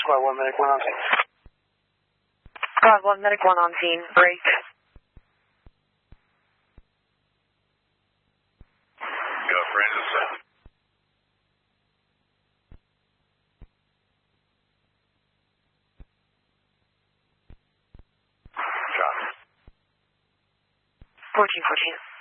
Squad 1, Medic 1 on scene. Squad 1, Medic 1 on scene. Break. Go, Francis. Copy. 1414.